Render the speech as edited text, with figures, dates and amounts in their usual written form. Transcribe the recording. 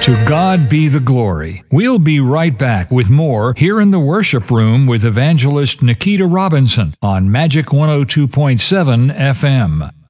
To God be the glory. We'll be right back with more here in the worship room with evangelist Nikita Robinson on Magic 102.7 FM.